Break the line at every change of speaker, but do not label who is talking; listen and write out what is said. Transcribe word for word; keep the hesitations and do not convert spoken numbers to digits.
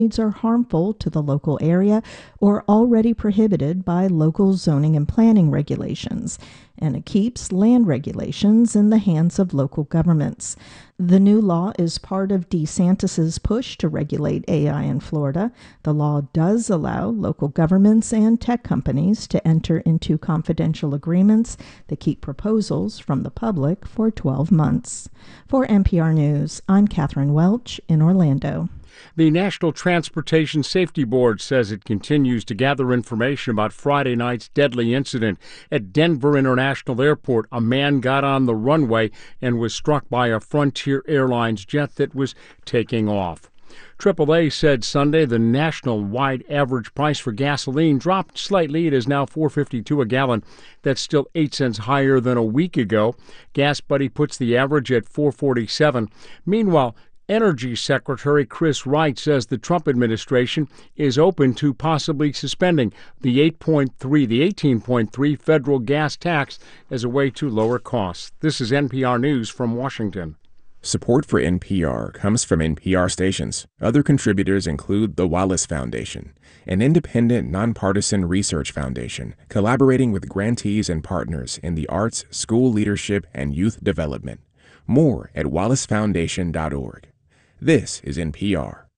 are harmful to the local area or already prohibited by local zoning and planning regulations, and it keeps land regulations in the hands of local governments. The new law is part of DeSantis's push to regulate A I in Florida. The law does allow local governments and tech companies to enter into confidential agreements that keep proposals from the public for twelve months. For N P R News, I'm Catherine Welch in Orlando.
The National Transportation Safety Board says it continues to gather information about Friday night's deadly incident at Denver International Airport. A man got on the runway and was struck by a Frontier Airlines jet that was taking off. triple A said Sunday the national-wide average price for gasoline dropped slightly. It is now four dollars and fifty-two cents a gallon. That's still eight cents higher than a week ago. Gas Buddy puts the average at four dollars and forty-seven cents. Meanwhile, Energy Secretary Chris Wright says the Trump administration is open to possibly suspending the eight point three, the eighteen point three federal gas tax as a way to lower costs. This is N P R News from Washington.
Support for N P R comes from N P R stations. Other contributors include the Wallace Foundation, an independent, nonpartisan research foundation collaborating with grantees and partners in the arts, school leadership, and youth development. More at wallace foundation dot org. This is N P R.